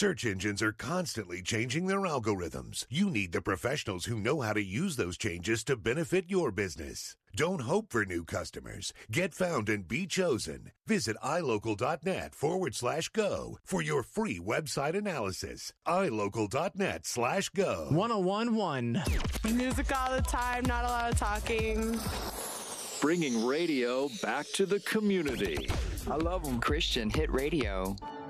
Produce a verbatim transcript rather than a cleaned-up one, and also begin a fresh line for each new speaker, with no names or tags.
Search engines are constantly changing their algorithms. You need the professionals who know how to use those changes to benefit your business. Don't hope for new customers. Get found and be chosen. Visit ilocal.net forward slash go for your free website analysis. ilocal.net slash go.
one oh one one.
Music all the time, not a lot of talking.
Bringing radio back to the community.
I love them.
Christian Hit Radio.